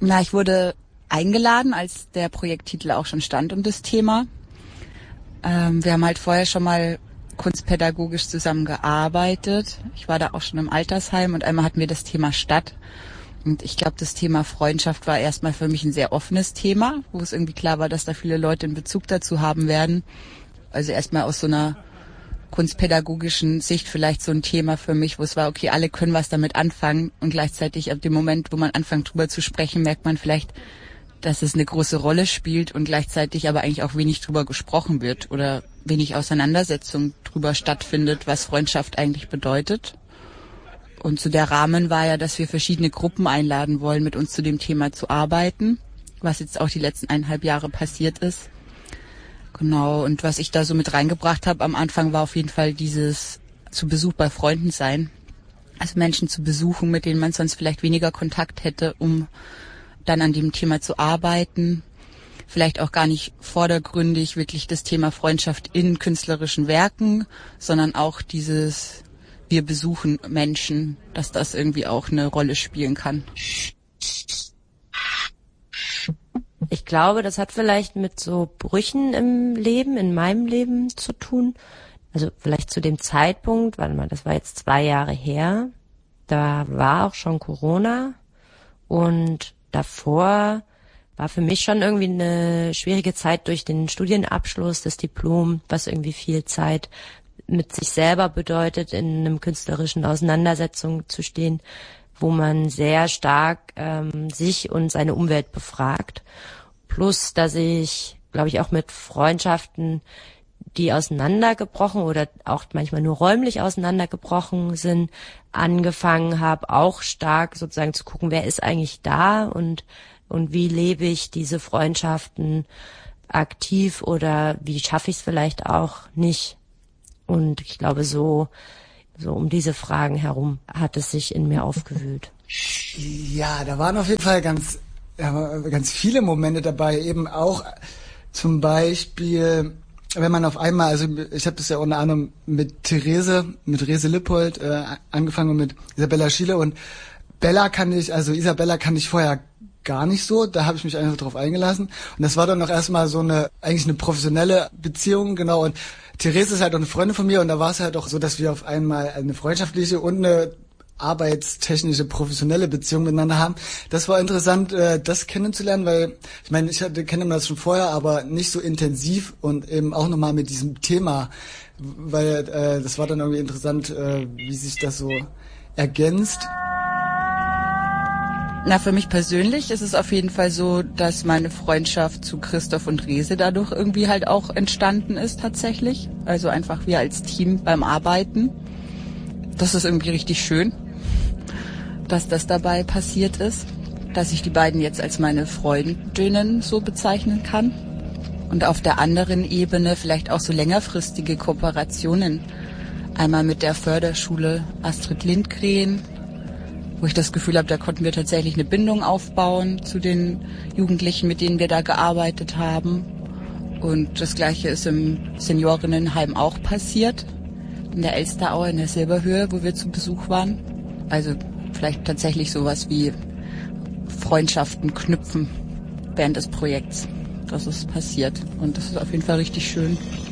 Na, ich wurde eingeladen, als der Projekttitel auch schon stand um das Thema. Wir haben halt vorher schon mal kunstpädagogisch zusammengearbeitet. Ich war da auch schon im Altersheim und einmal hatten wir das Thema Stadt. Und ich glaube, das Thema Freundschaft war erstmal für mich ein sehr offenes Thema, wo es irgendwie klar war, dass da viele Leute einen Bezug dazu haben werden. Also erstmal aus so einer kunstpädagogischen Sicht vielleicht so ein Thema für mich, wo es war, okay, alle können was damit anfangen und gleichzeitig ab dem Moment, wo man anfängt drüber zu sprechen, merkt man vielleicht, dass es eine große Rolle spielt und gleichzeitig aber eigentlich auch wenig drüber gesprochen wird oder wenig Auseinandersetzung drüber stattfindet, was Freundschaft eigentlich bedeutet. Und so der Rahmen war ja, dass wir verschiedene Gruppen einladen wollen, mit uns zu dem Thema zu arbeiten, was jetzt auch die letzten 1,5 Jahre passiert ist. Genau, und was ich da so mit reingebracht habe am Anfang war auf jeden Fall dieses zu Besuch bei Freunden sein. Also Menschen zu besuchen, mit denen man sonst vielleicht weniger Kontakt hätte, um dann an dem Thema zu arbeiten. Vielleicht auch gar nicht vordergründig wirklich das Thema Freundschaft in künstlerischen Werken, sondern auch dieses wir besuchen Menschen, dass das irgendwie auch eine Rolle spielen kann. Ich glaube, das hat vielleicht mit so Brüchen im Leben, in meinem Leben zu tun. Also vielleicht zu dem Zeitpunkt, warte mal, das war jetzt 2 Jahre her, da war auch schon Corona und davor war für mich schon irgendwie eine schwierige Zeit durch den Studienabschluss, das Diplom, was irgendwie viel Zeit mit sich selber bedeutet, in einem künstlerischen Auseinandersetzung zu stehen, wo man sehr stark sich und seine Umwelt befragt. Plus, dass ich, glaube ich, auch mit Freundschaften, die auseinandergebrochen oder auch manchmal nur räumlich auseinandergebrochen sind, angefangen habe, auch stark sozusagen zu gucken, wer ist eigentlich da und wie lebe ich diese Freundschaften aktiv oder wie schaffe ich es vielleicht auch nicht. Und ich glaube, so um diese Fragen herum hat es sich in mir aufgewühlt. Ja, da waren auf jeden Fall ganz viele Momente dabei, eben auch zum Beispiel, wenn man auf einmal, also ich habe das ja unter anderem mit Rese Lippold angefangen und mit Isabella Schiele und Isabella kannte ich vorher gar nicht so, da habe ich mich einfach drauf eingelassen und das war dann noch erstmal so eigentlich eine professionelle Beziehung, genau, und Therese ist halt auch eine Freundin von mir und da war es halt auch so, dass wir auf einmal eine freundschaftliche und eine arbeitstechnische, professionelle Beziehung miteinander haben. Das war interessant, das kennenzulernen, weil ich meine, ich kenne das schon vorher, aber nicht so intensiv und eben auch nochmal mit diesem Thema, weil das war dann irgendwie interessant, wie sich das so ergänzt. Na, für mich persönlich ist es auf jeden Fall so, dass meine Freundschaft zu Christoph und Rese dadurch irgendwie halt auch entstanden ist tatsächlich. Also einfach wir als Team beim Arbeiten. Das ist irgendwie richtig schön, dass das dabei passiert ist, dass ich die beiden jetzt als meine Freundinnen so bezeichnen kann. Und auf der anderen Ebene vielleicht auch so längerfristige Kooperationen. Einmal mit der Förderschule Astrid Lindgren, wo ich das Gefühl habe, da konnten wir tatsächlich eine Bindung aufbauen zu den Jugendlichen, mit denen wir da gearbeitet haben. Und das Gleiche ist im Seniorinnenheim auch passiert, in der Elsteraue, in der Silberhöhe, wo wir zu Besuch waren. Also vielleicht tatsächlich sowas wie Freundschaften knüpfen während des Projekts. Das ist passiert und das ist auf jeden Fall richtig schön.